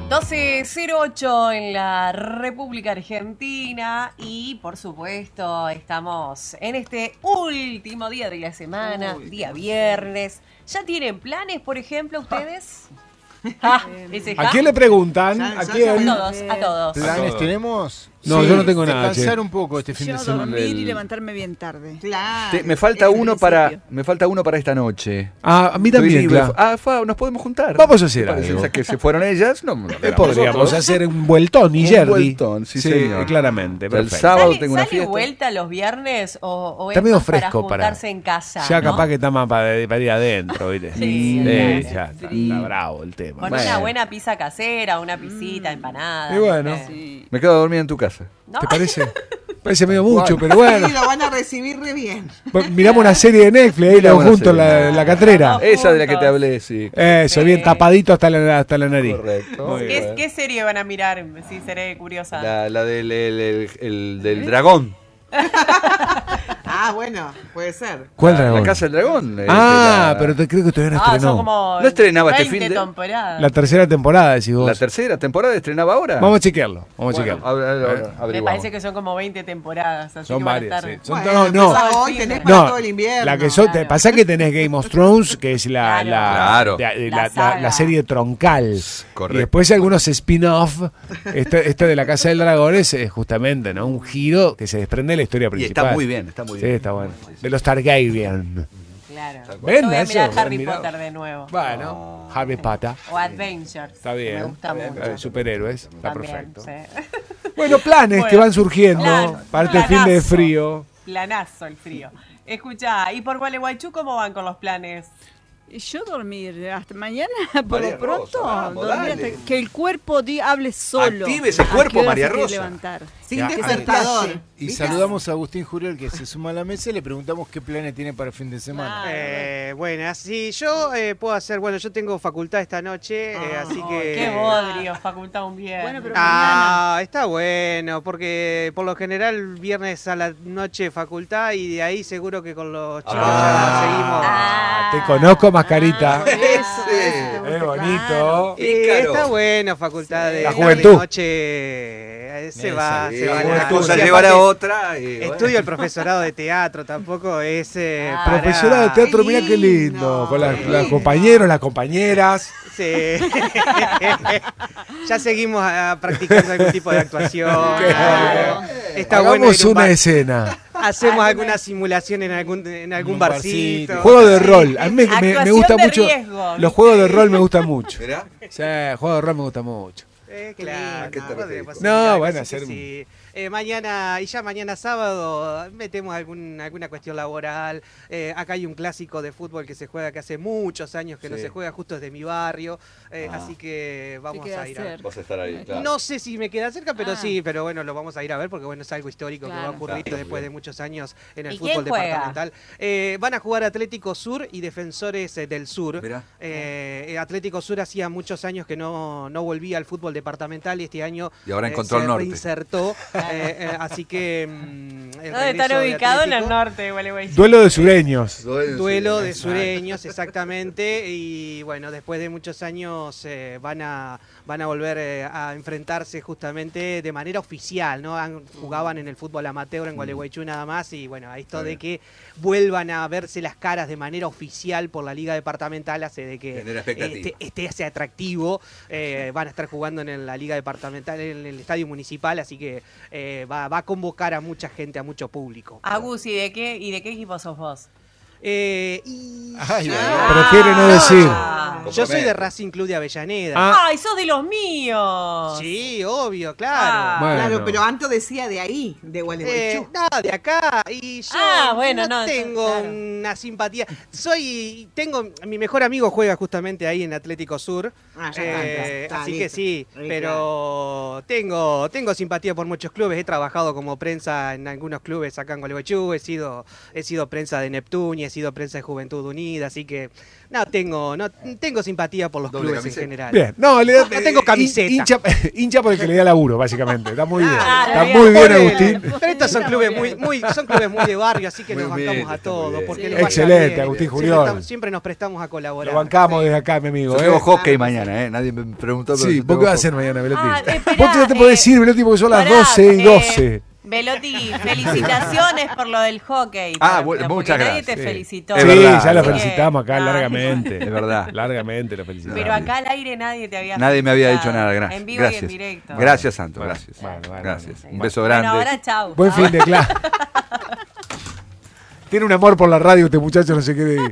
12:08 en la República Argentina y por supuesto estamos en este último día de la semana, día viernes. ¿Ya tienen planes, por ejemplo, ustedes? ¿A quién le preguntan? ¿A quién? A todos. ¿Planes tenemos? No, yo no tengo nada. Descansar un poco este fin de semana. Dormir y levantarme bien tarde. Claro. Me falta uno para esta noche. Ah, a mí también, claro. Nos podemos juntar. Vamos a hacer algo. O sea, que se fueron ellas, podríamos hacer un vueltón y Jerry. Un vueltón, sí, señor. Claramente. El sábado tengo una ¿Sale fiesta. vuelta los viernes o está es medio más fresco para juntarse en casa? Ya ¿no? capaz que está más para ir adentro, ¿viste? Sí, ya está bravo el tema. Con una buena pizza casera, una pisita, empanada. Y bueno. Me quedo a dormir en tu casa. ¿No? ¿Te parece? Parece medio mucho, pero bueno. Sí, lo van a recibir re bien. Miramos una serie de Netflix ahí los juntos en la catrera. Esa de la que te hablé, sí. Eso, bien tapadito hasta la nariz. Correcto. ¿Qué serie van a mirar? Sí, seré curiosa. La del dragón. Ah, bueno, puede ser. ¿Cuál dragón? La Casa del Dragón. Pero creo que todavía no estrenó. Son como ¿No estrenaba este 20 fin de...? temporadas. La tercera temporada, decís vos. ¿La tercera temporada estrenaba ahora? Vamos a chequearlo. Me parece que son como 20 temporadas. Así son que varias, van a estar... sí. Bueno, hoy tenés para todo el invierno. La que te pasa que tenés Game of Thrones, que es la serie troncal. Correcto. Y después algunos spin-off. Esto de la Casa del Dragón es justamente, ¿no? Un giro que se desprende de la historia Y principal. está muy bien, está muy bien. Sí, está bueno. De los Targaryen. Claro. ¿Ven Voy a eso? mirar Harry Mirá. Potter de nuevo. Bueno, Harry Potter. O Adventures. Está bien. Me gusta mucho. Superhéroes. Está También, perfecto. sí. Bueno, planes que van surgiendo para este fin de frío. Planazo el frío. Escuchá, ¿y por Gualeguaychú cómo van con los planes? Yo dormir hasta mañana, por María lo pronto, Rosa, vamos, dormir dale. hasta que el cuerpo hable solo. Active ese ¿A cuerpo, qué hora María se quiere Rosa. levantar? Sin Ya. despertador. Y saludamos a Agustín Juriel, que se suma a la mesa, y le preguntamos qué planes tiene para el fin de semana. Bueno, sí, yo puedo hacer, yo tengo facultad esta noche, así que... Qué bodrio, facultad un viernes. Bueno, pero mañana. Está bueno, porque por lo general viernes a la noche facultad y de ahí seguro que con los chicos ya seguimos. Te conozco, mascarita. Eso, Es bonito. Está bueno facultad de La juventud. noche, se va Una la cosa Y llevar a aparte, otra. Y, bueno. estudio el profesorado de teatro, tampoco es Profesora de teatro, mirá qué lindo. Con los compañeros, las compañeras. Sí. Ya seguimos practicando algún tipo de actuación. Claro. Está bueno Hagamos ir a un una bar. escena. Hacemos alguna simulación en algún barcito. Juego de rol. A mí me gusta de mucho. riesgo, Los juegos de rol me gustan mucho. ¿Mirá? Sí, juego de rol me gusta mucho. Claro, ¿qué te referís? No, bueno, así que hacer sí. Mañana sábado metemos alguna cuestión laboral. Acá hay un clásico de fútbol que se juega que hace muchos años que no se juega, justo desde mi barrio. Así que vamos a ir a ver. Vas a estar ahí, claro. No sé si me queda cerca, pero sí, pero bueno, lo vamos a ir a ver porque bueno, es algo histórico que va a ocurrir Claro. después de muchos años en el ¿Y fútbol quién juega? departamental. Van a jugar Atlético Sur y Defensores del Sur. Mirá. Atlético Sur hacía muchos años que no volvía al fútbol departamental y este año Y ahora encontró se el norte. reinsertó. Así que el ¿Dónde están regreso de ubicados? En el Atlético. norte de Gualeguaychú. Duelo de sureños. Duelo de sureños, exactamente. Y bueno, después de muchos años van a volver a enfrentarse justamente de manera oficial, ¿no? Jugaban en el fútbol amateur en Gualeguaychú nada más. Y bueno, esto de que vuelvan a verse las caras de manera oficial por la liga departamental hace de que Genera expectativa. esté atractivo. Van a estar jugando en la liga departamental, en el estadio municipal, así que va a convocar a mucha gente, a mucho público. Agus, ¿y de qué equipo sos vos? Prefiere no decir. Yo soy de Racing Club de Avellaneda. ¡Ay, sos de los míos! Sí, obvio, claro. Bueno. Claro, pero Anto decía de ahí, de Gualeguaychú. No, de acá. Y yo no tengo claro. una simpatía. Tengo mi mejor amigo juega justamente ahí en Atlético Sur. Ah, ya está, así listo. que sí, Sí, pero tengo simpatía por muchos clubes. He trabajado como prensa en algunos clubes acá en Gualeguaychú. He sido prensa de Neptunia, he sido prensa de Juventud Unida, así que no tengo simpatía por los Doble clubes camiseta. en general. Bien, no, le da, No tengo camiseta. hincha por el que le da laburo, básicamente. Está muy bien. Está bien. muy bien, Ponele. Agustín. Pero estos son clubes son clubes muy de barrio, así que Muy nos bancamos humilde, a está todos. muy bien. Porque Sí. les vaya Excelente, bien. Agustín Siempre Julián. siempre nos prestamos a colaborar. Lo bancamos desde acá, mi amigo. Yo tengo hockey mañana, ¿eh? Nadie me preguntó. pero Sí, yo ¿vos tengo qué vas a hockey. hacer mañana, Velotti? Esperá, Vos ya te podés ir, Velotti, porque son las Pará, 12:12. Velotti, felicitaciones por lo del hockey. Bueno, porque muchas nadie gracias. te Sí. felicitó. Es Sí, verdad, ya lo es verdad. felicitamos acá No, largamente. Es verdad. Largamente lo felicitamos. Pero acá al aire nadie te había Nadie me había dicho felicitado. nada, gracias. En vivo gracias. y en directo. Gracias, Santo, Bueno, gracias. bueno, Gracias. bueno. Un beso Bueno, grande. ahora chau. Buen fin de clase. Tiene un amor por la radio este muchacho, no sé qué de...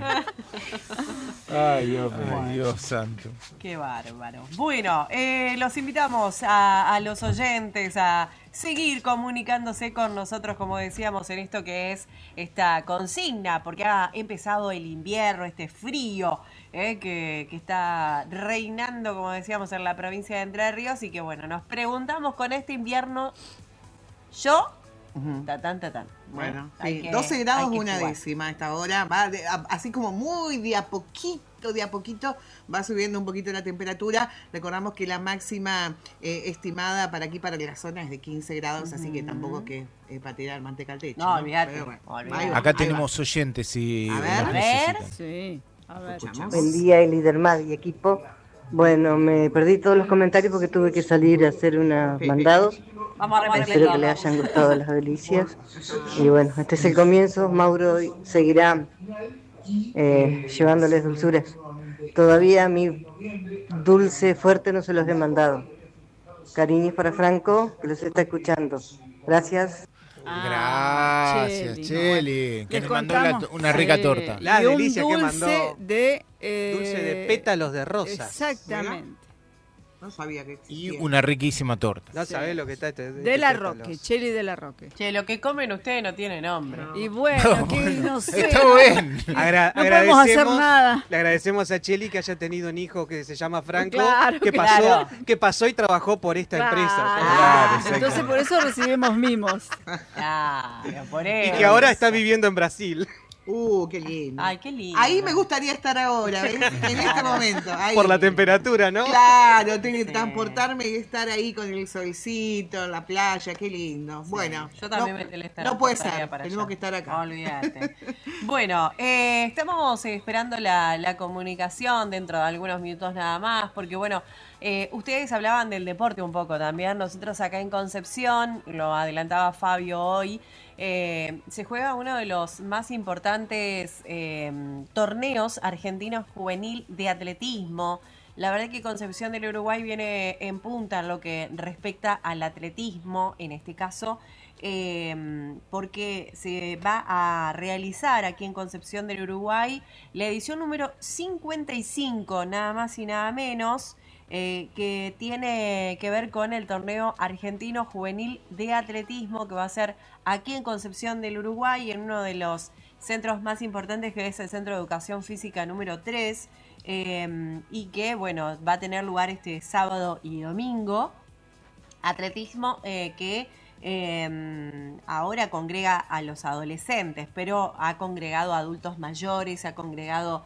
Ay, Dios mío. Ay, Dios santo. Qué bárbaro. Bueno, los invitamos a los oyentes a seguir comunicándose con nosotros, como decíamos, en esto que es esta consigna, porque ha empezado el invierno, este frío que está reinando, como decíamos, en la provincia de Entre Ríos, y que bueno, nos preguntamos con este invierno, yo, tatán. Bueno, Hay sí, que- 12 grados hay que una jugar. décima a esta hora, va así como muy de a poquito va subiendo un poquito la temperatura. Recordamos que la máxima estimada para aquí, para la zona, es de 15 grados, así que tampoco que para tirar manteca al techo. No, olvídate, Pero bueno, olvídate. ahí va, Acá ahí tenemos oyentes si A ver. los A ver. necesitan. Sí, a ver. Escuchamos. Buen día, Elidermad y equipo. Bueno, me perdí todos los comentarios porque tuve que salir a hacer unos mandados. Vamos a repetir Espero que todo. les hayan gustado las delicias. Y bueno, este es el comienzo. Mauro seguirá llevándoles dulzuras. Todavía mi dulce fuerte no se los he mandado. Cariños para Franco, que los está escuchando. Gracias. Gracias, Cheli. Que Les nos mandó contamos, una rica sí, torta. La y un delicia que dulce mandó. de Dulce de pétalos de rosas. Exactamente. No sabía que Y existía. una riquísima torta. No sabés lo que está este. De la Roque, Cheli de la Roque. Che, lo que comen ustedes no tiene nombre. Y bueno, que no sé. Está no- bien. No podemos hacer nada. Le agradecemos a Cheli que haya tenido un hijo que se llama Franco, Claro, claro. que pasó y trabajó por esta empresa. Claro, exacto. entonces por eso recibimos mimos. Claro, por Y eso. que ahora está viviendo en Brasil. Qué lindo. Ay, qué lindo. Ahí me gustaría estar ahora, ¿ves? En este momento. Ahí. Por la temperatura, ¿no? Claro, tengo que transportarme y estar ahí con el solcito, en la playa, qué lindo. Bueno, Yo también no, me no puede teletransportaría ser, para tenemos allá. que estar acá. Olvídate. Bueno, estamos esperando la comunicación dentro de algunos minutos nada más, porque bueno, ustedes hablaban del deporte un poco también. Nosotros acá en Concepción, lo adelantaba Fabio hoy, se juega uno de los más importantes torneos argentinos juvenil de atletismo. La verdad que Concepción del Uruguay viene en punta en lo que respecta al atletismo, en este caso, porque se va a realizar aquí en Concepción del Uruguay la edición número 55, nada más y nada menos, que tiene que ver con el torneo argentino juvenil de atletismo que va a ser aquí en Concepción del Uruguay, en uno de los centros más importantes, que es el Centro de Educación Física número 3, y que bueno, va a tener lugar este sábado y domingo. Atletismo que ahora congrega a los adolescentes, pero ha congregado a adultos mayores, ha congregado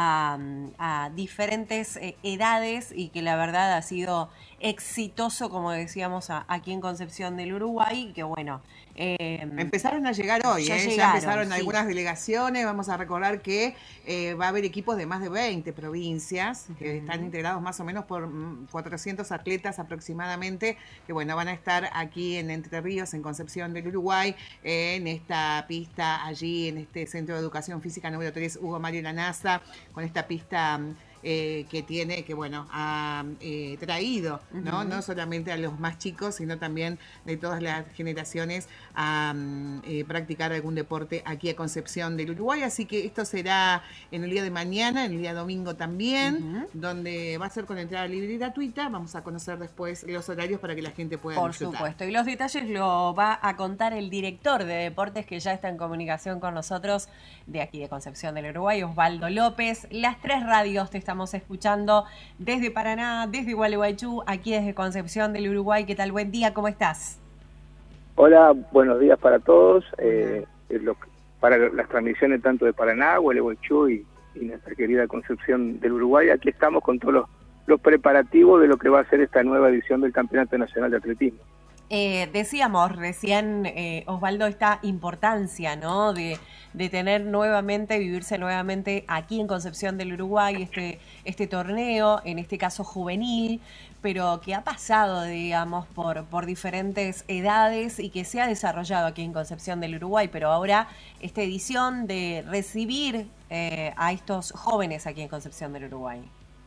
a diferentes edades, y que la verdad ha sido exitoso, como decíamos, aquí en Concepción del Uruguay, que bueno... empezaron a llegar hoy, ya ya llegaron, empezaron sí. algunas delegaciones. Vamos a recordar que va a haber equipos de más de 20 provincias que están integrados más o menos por 400 atletas aproximadamente, que bueno, van a estar aquí en Entre Ríos, en Concepción del Uruguay, en esta pista allí, en este Centro de Educación Física número 3, Hugo Mario Lanasa, con esta pista que tiene, que bueno, ha traído, ¿no? No solamente a los más chicos, sino también de todas las generaciones a practicar algún deporte aquí a Concepción del Uruguay. Así que esto será en el día de mañana, en el día domingo también, donde va a ser con entrada libre y gratuita. Vamos a conocer después los horarios para que la gente pueda Por disfrutar. supuesto, y los detalles lo va a contar el director de deportes, que ya está en comunicación con nosotros, de aquí de Concepción del Uruguay, Osvaldo López. Las tres radios te estamos escuchando desde Paraná, desde Gualeguaychú, aquí desde Concepción del Uruguay. ¿Qué tal? Buen día, ¿cómo estás? Hola, buenos días para todos. para las transmisiones tanto de Paraná, Gualeguaychú y nuestra querida Concepción del Uruguay. Aquí estamos con todos los preparativos de lo que va a ser esta nueva edición del Campeonato Nacional de Atletismo. Decíamos recién, Osvaldo, esta importancia, ¿no? de tener nuevamente, vivirse nuevamente aquí en Concepción del Uruguay, este torneo, en este caso juvenil, pero que ha pasado, digamos, por diferentes edades y que se ha desarrollado aquí en Concepción del Uruguay, pero ahora esta edición de recibir a estos jóvenes aquí en Concepción del Uruguay.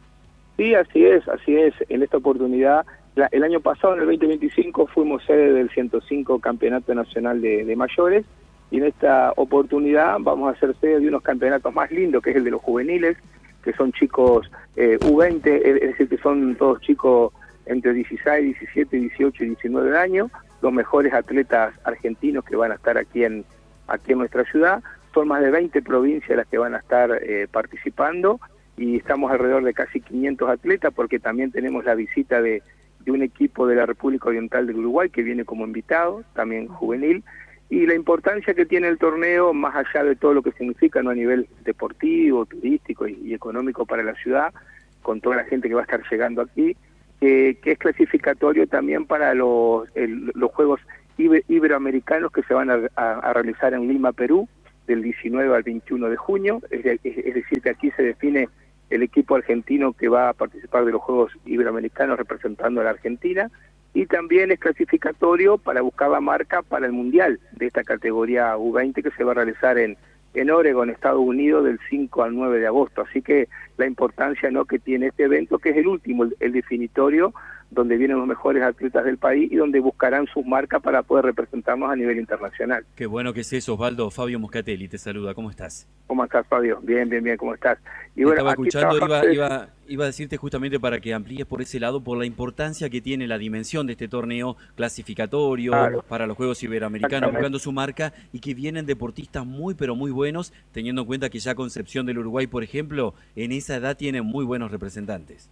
Sí, así es. En esta oportunidad, el año pasado, en el 2025, fuimos sede del 105 Campeonato Nacional de Mayores, y en esta oportunidad vamos a ser sede de unos campeonatos más lindos, que es el de los juveniles, que son chicos U20, es decir, que son todos chicos entre 16, 17, 18 y 19 años, los mejores atletas argentinos que van a estar aquí en nuestra ciudad. Son más de 20 provincias las que van a estar participando, y estamos alrededor de casi 500 atletas, porque también tenemos la visita de un equipo de la República Oriental del Uruguay que viene como invitado, también juvenil, y la importancia que tiene el torneo, más allá de todo lo que significa, ¿no?, a nivel deportivo, turístico y económico para la ciudad, con toda la gente que va a estar llegando aquí, que es clasificatorio también para los Juegos Iberoamericanos que se van a realizar en Lima, Perú, del 19 al 21 de junio, es decir, que aquí se define el equipo argentino que va a participar de los Juegos Iberoamericanos representando a la Argentina, y también es clasificatorio para buscar la marca para el Mundial de esta categoría U20 que se va a realizar en Oregon, Estados Unidos, del 5 al 9 de agosto. Así que la importancia, ¿no?, que tiene este evento, que es el último, el definitorio, donde vienen los mejores atletas del país y donde buscarán sus marcas para poder representarnos a nivel internacional. Qué bueno que es eso, Osvaldo. Fabio Moscatelli te saluda. ¿Cómo estás? ¿Cómo estás, Fabio? Bien, ¿cómo estás? Y bueno, estaba escuchando, iba a decirte justamente para que amplíes por ese lado, por la importancia que tiene la dimensión de este torneo clasificatorio, claro, para los Juegos Iberoamericanos, buscando su marca, y que vienen deportistas muy, pero muy buenos, teniendo en cuenta que ya Concepción del Uruguay, por ejemplo, en esa edad tiene muy buenos representantes.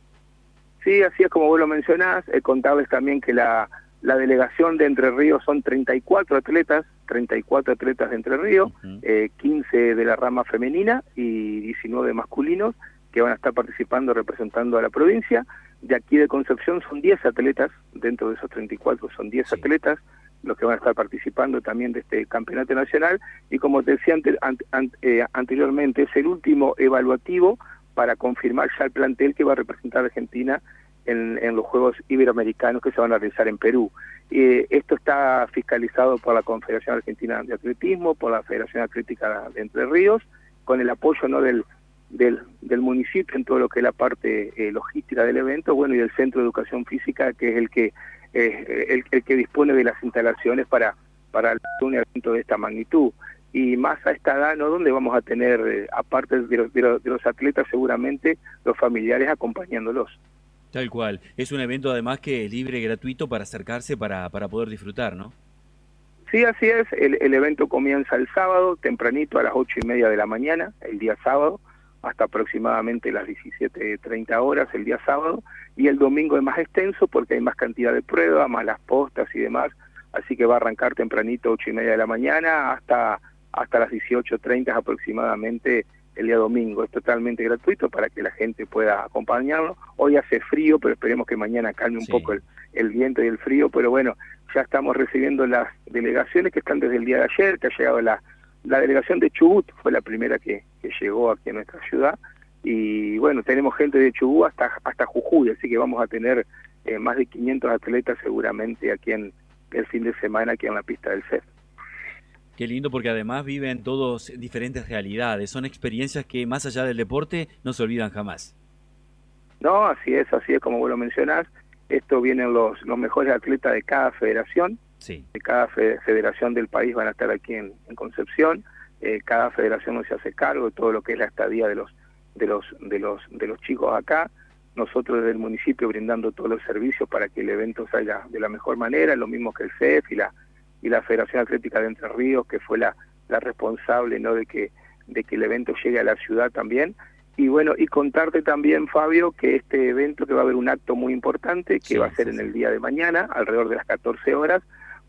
Sí, así es como vos lo mencionás. Contarles también que la delegación de Entre Ríos son 34 atletas de Entre Ríos, 15 de la rama femenina y 19 masculinos, que van a estar participando representando a la provincia. De aquí de Concepción son 10 atletas, dentro de esos 34 son 10 atletas los que van a estar participando también de este campeonato nacional, y como te decía anteriormente, es el último evaluativo para confirmar ya el plantel que va a representar a Argentina en los Juegos Iberoamericanos que se van a realizar en Perú. Esto está fiscalizado por la Confederación Argentina de Atletismo, por la Federación Atlética de Entre Ríos, con el apoyo, ¿no?, del municipio en todo lo que es la parte logística del evento, bueno, y del Centro de Educación Física, que es el que dispone de las instalaciones para un evento de esta magnitud. Y más a esta edad, ¿no?, donde vamos a tener, aparte de los atletas, seguramente los familiares acompañándolos. Tal cual. Es un evento además que es libre y gratuito para acercarse, para poder disfrutar, ¿no? Sí, así es. El evento comienza el sábado, tempranito, a las 8:30 de la mañana, el día sábado, hasta aproximadamente las 17:30 horas el día sábado, y el domingo es más extenso porque hay más cantidad de pruebas, más las postas y demás, así que va a arrancar tempranito, 8:30 de la mañana, hasta las 18:30 aproximadamente el día domingo. Es totalmente gratuito para que la gente pueda acompañarnos. Hoy hace frío, pero esperemos que mañana calme un poco el viento y el frío, pero bueno, ya estamos recibiendo las delegaciones que están desde el día de ayer, que ha llegado la delegación de Chubut, fue la primera que llegó aquí a nuestra ciudad, y bueno, tenemos gente de Chubut hasta Jujuy, así que vamos a tener más de 500 atletas seguramente aquí en el fin de semana, aquí en la pista del CEF. Qué lindo, porque además viven todos diferentes realidades, son experiencias que más allá del deporte no se olvidan jamás. No, así es como vos lo mencionás. Esto vienen los mejores atletas de cada federación, sí, de cada federación del país van a estar aquí en Concepción. Cada federación no se hace cargo de todo lo que es la estadía de los chicos acá. Nosotros desde el municipio brindando todos los servicios para que el evento salga de la mejor manera, lo mismo que el CEF y la Federación Atlética de Entre Ríos, que fue la responsable, ¿no?, de que el evento llegue a la ciudad también. Y bueno, y contarte también, Fabio, que este evento, que va a haber un acto muy importante, que va a ser en el día de mañana, alrededor de las 14 horas,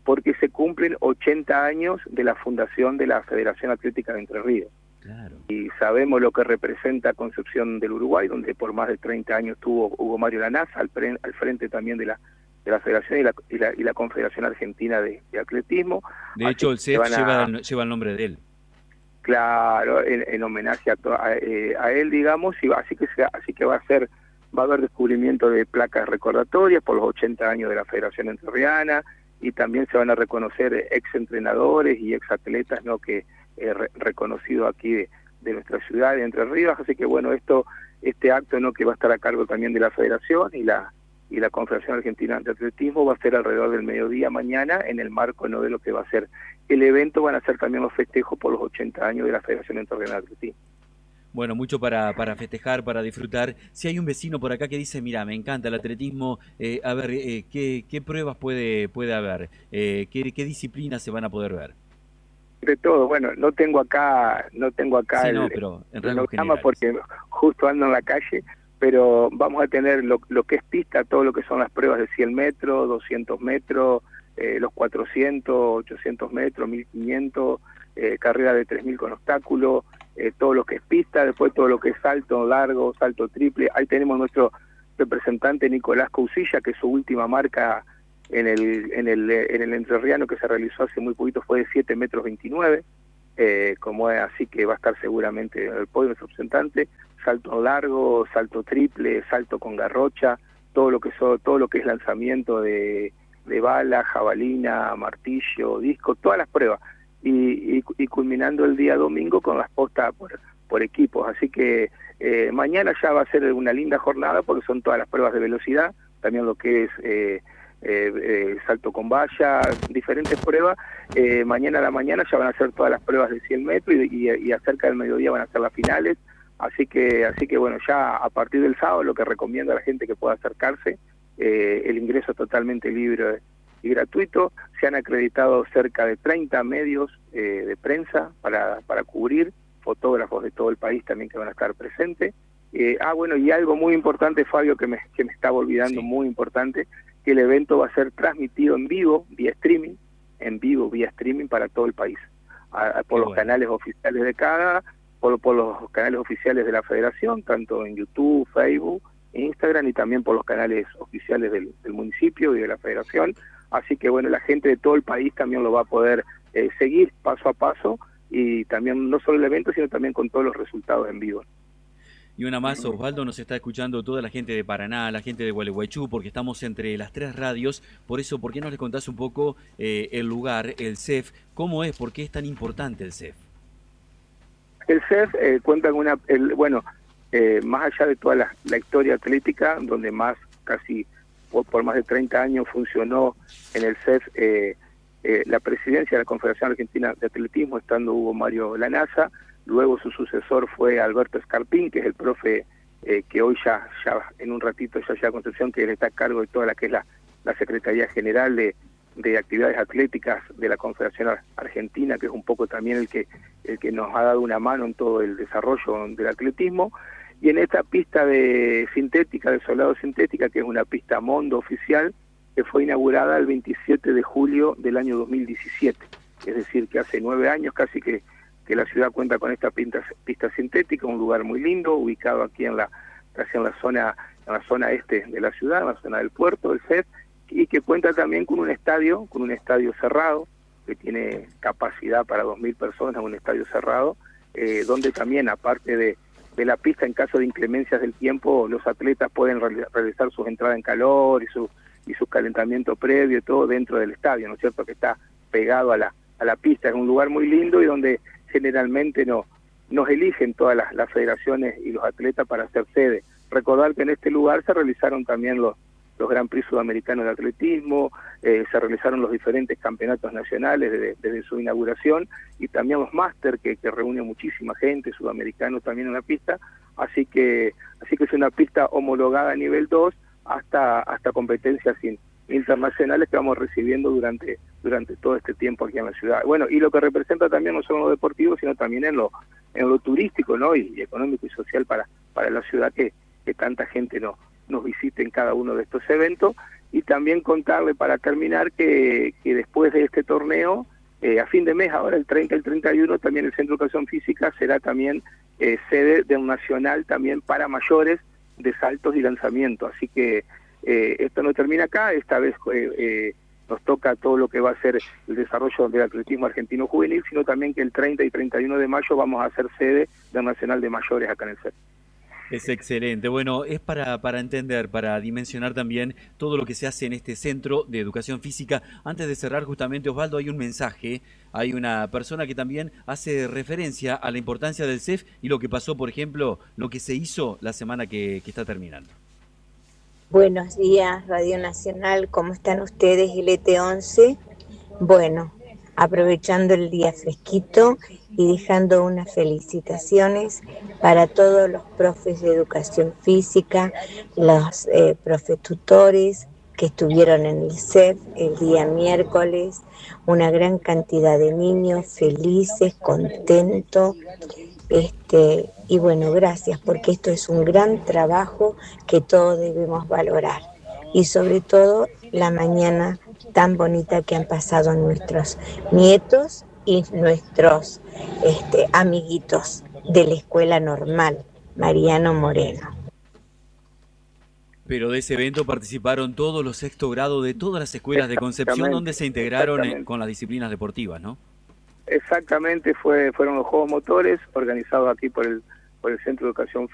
porque se cumplen 80 años de la fundación de la Federación Atlética de Entre Ríos. Claro. Y sabemos lo que representa Concepción del Uruguay, donde por más de 30 años tuvo Hugo Mario Lanasa al frente también de la Federación y la Confederación Argentina de Atletismo. De hecho, el CEF lleva el nombre de él. Claro, en homenaje a él, digamos, y así que va a haber descubrimiento de placas recordatorias por los 80 años de la Federación Entrerriana, y también se van a reconocer ex-entrenadores y ex-atletas, ¿no?, que reconocido aquí de nuestra ciudad, de Entre Ríos. Así que bueno, este acto, ¿no?, que va a estar a cargo también de la Federación y la Confederación Argentina de Atletismo, va a ser alrededor del mediodía mañana, en el marco, ¿no?, de lo que va a ser el evento. Van a ser también los festejos por los 80 años de la Federación Entrerriana de Atletismo. Bueno, mucho para festejar, para disfrutar. Si hay un vecino por acá que dice, mira, me encanta el atletismo, a ver, ¿qué pruebas puede haber? ¿Qué disciplinas se van a poder ver? De todo, bueno, no tengo acá sí, pero en el programa porque justo ando en la calle, pero vamos a tener lo que es pista, todo lo que son las pruebas de 100 metros, 200 metros, los 400, 800 metros, 1500, carrera de 3000 con obstáculo, todo lo que es pista, después todo lo que es salto largo, salto triple. Ahí tenemos nuestro representante Nicolás Cousilla, que su última marca en el entrerriano que se realizó hace muy poquito fue de 7 metros 29, como es, así que va a estar seguramente en el podio nuestro representante. Salto largo, salto triple, salto con garrocha, todo lo que es lanzamiento de bala, jabalina, martillo, disco, todas las pruebas, y culminando el día domingo con las postas por equipos. Así que mañana ya va a ser una linda jornada porque son todas las pruebas de velocidad, también lo que es salto con valla, diferentes pruebas. Mañana a la mañana ya van a ser todas las pruebas de 100 metros y acerca del mediodía van a ser las finales. Así que bueno, ya a partir del sábado lo que recomiendo a la gente que pueda acercarse, el ingreso es totalmente libre y gratuito. Se han acreditado cerca de 30 medios de prensa para cubrir, fotógrafos de todo el país también que van a estar presentes. Bueno, y algo muy importante, Fabio, que me estaba olvidando, sí, muy importante, que el evento va a ser transmitido en vivo, vía streaming para todo el país, por los canales oficiales de cada, por los canales oficiales de la Federación, tanto en YouTube, Facebook, Instagram, y también por los canales oficiales del municipio y de la Federación. Así que bueno, la gente de todo el país también lo va a poder seguir paso a paso, y también no solo el evento, sino también con todos los resultados en vivo. Y una más, Osvaldo, nos está escuchando toda la gente de Paraná, la gente de Gualeguaychú, porque estamos entre las 3 radios. Por eso, ¿por qué no les contás un poco el lugar, el CEF? ¿Cómo es? ¿Por qué es tan importante el CEF? El CEF cuenta con más allá de toda la historia atlética, donde casi por más de 30 años funcionó en el CEF la presidencia de la Confederación Argentina de Atletismo, estando Hugo Mario Lanasa. Luego su sucesor fue Alberto Escarpín, que es el profe que hoy ya en un ratito ya llega a Concepción, que él está a cargo de toda la que es la Secretaría General de Actividades Atléticas de la Confederación Argentina, que es un poco también el que nos ha dado una mano en todo el desarrollo del atletismo. Y en esta pista de soldado sintética, que es una pista Mondo oficial, que fue inaugurada el 27 de julio del año 2017. Es decir, que hace 9 años casi que la ciudad cuenta con esta pista sintética, un lugar muy lindo, ubicado aquí casi en la zona este de la ciudad, en la zona del puerto, del CEF, y que cuenta también con un estadio cerrado, que tiene capacidad para 2.000 personas, un estadio cerrado, donde también, aparte de la pista, en caso de inclemencias del tiempo, los atletas pueden realizar sus entradas en calor y su calentamiento previo, y todo dentro del estadio, ¿no es cierto?, que está pegado a la pista. Es un lugar muy lindo y donde generalmente nos eligen todas las federaciones y los atletas para hacer sede. Recordar que en este lugar se realizaron también los Grand Prix sudamericanos de atletismo, se realizaron los diferentes campeonatos nacionales desde su inauguración, y también los máster que reúnen muchísima gente, sudamericanos también en la pista. Así que es una pista homologada a nivel 2 hasta competencias internacionales que vamos recibiendo durante todo este tiempo aquí en la ciudad. Bueno, y lo que representa también no solo en lo deportivo, sino también en lo turístico, ¿no?, y económico y social para la ciudad, que tanta gente nos visite en cada uno de estos eventos. y también contarle para terminar que después de este torneo, a fin de mes, ahora el 30 y el 31, también el Centro de Educación Física será también sede de un nacional también para mayores de saltos y lanzamiento. Así que esto no termina acá, esta vez nos toca todo lo que va a ser el desarrollo del atletismo argentino juvenil, sino también que el 30 y 31 de mayo vamos a ser sede del nacional de mayores acá en el CEP. Es excelente. Bueno, es para entender, para dimensionar también todo lo que se hace en este centro de educación física. Antes de cerrar, justamente, Osvaldo, hay un mensaje, hay una persona que también hace referencia a la importancia del CEF y lo que pasó, por ejemplo, lo que se hizo la semana que está terminando. Buenos días, Radio Nacional, ¿cómo están ustedes? El ET11. Bueno, aprovechando el día fresquito y dejando unas felicitaciones para todos los profes de educación física, los profes tutores que estuvieron en el CEF el día miércoles, una gran cantidad de niños felices, contentos, y bueno, gracias, porque esto es un gran trabajo que todos debemos valorar, y sobre todo la mañana tan bonita que han pasado nuestros nietos y nuestros amiguitos de la escuela normal, Mariano Moreno. Pero de ese evento participaron todos los sexto grado de todas las escuelas de Concepción, donde se integraron con las disciplinas deportivas, ¿no? Exactamente, fueron los Juegos Motores organizados aquí por el Centro de Educación